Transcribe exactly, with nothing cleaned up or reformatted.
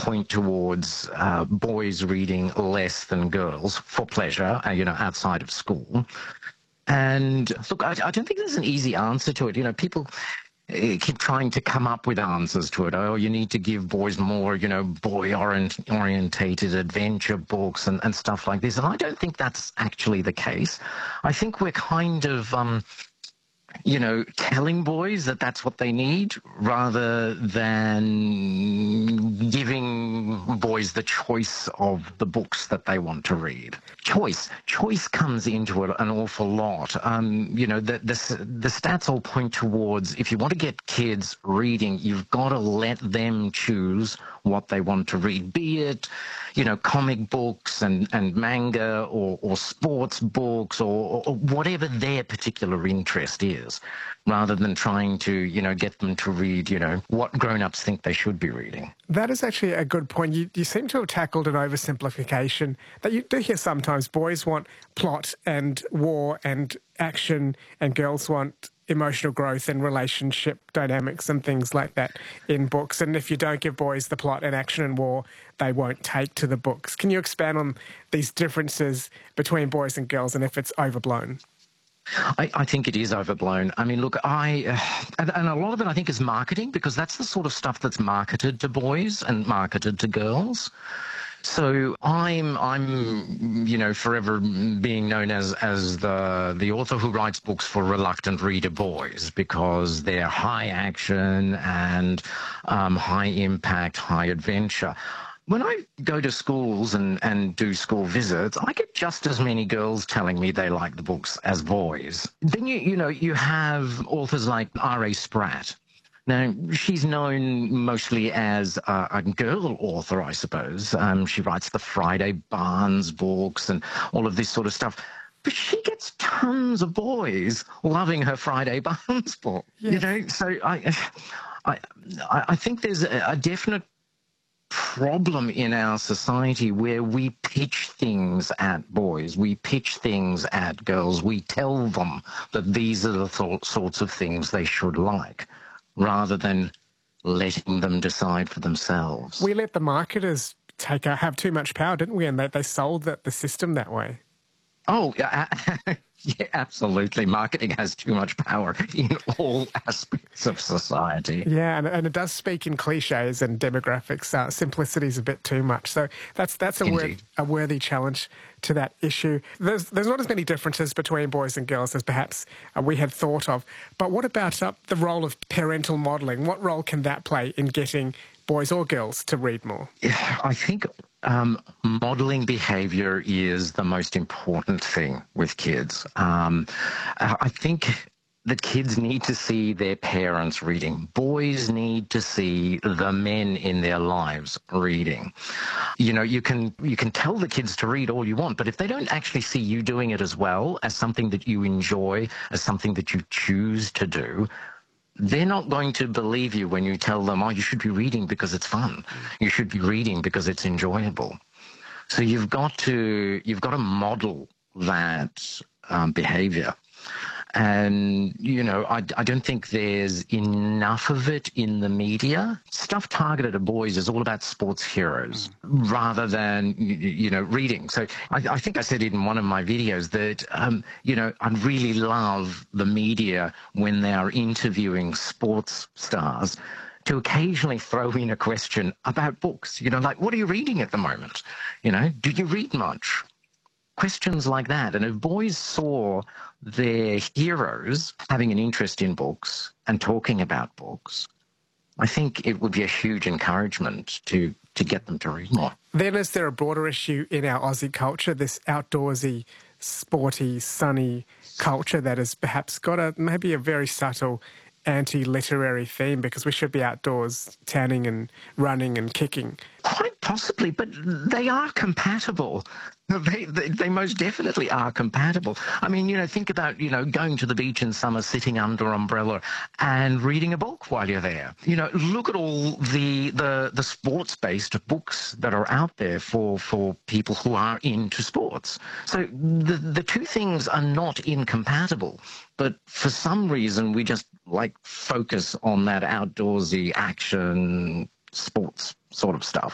point towards uh, boys reading less than girls for pleasure, uh, you know, outside of school. And look, I, I don't think there's an easy answer to it. You know, people uh, keep trying to come up with answers to it. Oh, you need to give boys more, you know, boy-orientated adventure books and, and stuff like this. And I don't think that's actually the case. I think we're kind of... Um, you know, telling boys that that's what they need rather than giving boys the choice of the books that they want to read. Choice. Choice comes into it an awful lot. Um, you know, the, the, the stats all point towards if you want to get kids reading, you've got to let them choose what they want to read, be it, you know, comic books and, and manga or, or sports books or, or whatever their particular interest is, rather than trying to, you know, get them to read, you know, what grown-ups think they should be reading. That is actually a good point. You, you seem to have tackled an oversimplification that you do hear sometimes. Boys want plot and war and action, and girls want emotional growth and relationship dynamics and things like that in books. And if you don't give boys the plot and action and war, they won't take to the books. Can you expand on these differences between boys and girls and if it's overblown? I, I think it is overblown. I mean, look, I uh, and, and a lot of it I think is marketing, because that's the sort of stuff that's marketed to boys and marketed to girls. So I'm, I'm, you know, forever being known as as the the author who writes books for reluctant reader boys, because they're high action and um, high impact, high adventure. When I go to schools and, and do school visits, I get just as many girls telling me they like the books as boys. Then, you, you know, you have authors like R A Spratt. Now, she's known mostly as a, a girl author, I suppose. Um, she writes the Friday Barnes books and all of this sort of stuff. But she gets tons of boys loving her Friday Barnes book. Yes. You know, so I, I, I think there's a, a definite problem in our society where we pitch things at boys, we pitch things at girls, we tell them that these are the th- sorts of things they should like, rather than letting them decide for themselves. We let the marketers take uh, have too much power, didn't we? And they, they sold the, the system that way. Oh, yeah, yeah, absolutely. Marketing has too much power in all aspects of society. Yeah, and, and it does speak in cliches and demographics. Uh, simplicity is a bit too much. So that's that's a, wor- a worthy challenge to that issue. There's there's not as many differences between boys and girls as perhaps uh, we had thought of. But what about uh, the role of parental modelling? What role can that play in getting boys or girls to read more? Yeah, I think um, modelling behaviour is the most important thing with kids. Um, I think that kids need to see their parents reading. Boys need to see the men in their lives reading. You know, you can you can tell the kids to read all you want, but if they don't actually see you doing it as well, as something that you enjoy, as something that you choose to do, they're not going to believe you when you tell them, oh, you should be reading because it's fun. You should be reading because it's enjoyable. So you've got to, you've got to model that um, behavior. And, you know, I, I don't think there's enough of it in the media. Stuff targeted at boys is all about sports heroes rather than, you, you know, reading. So I, I think I said it in one of my videos that, um, you know, I really love the media when they are interviewing sports stars to occasionally throw in a question about books. You know, like, what are you reading at the moment? You know, do you read much? Questions like that. And if boys saw their heroes having an interest in books and talking about books, I think it would be a huge encouragement to, to get them to read more. Then is there a broader issue in our Aussie culture, this outdoorsy, sporty, sunny culture that has perhaps got a maybe a very subtle anti-literary theme, because we should be outdoors tanning and running and kicking? Quite possibly, but they are compatible. They, they they most definitely are compatible. I mean, you know, think about, you know, going to the beach in summer, sitting under an umbrella and reading a book while you're there. You know, look at all the the, the sports-based books that are out there for, for people who are into sports. So the, the two things are not incompatible, but for some reason we just, like, focus on that outdoorsy action sports sort of stuff.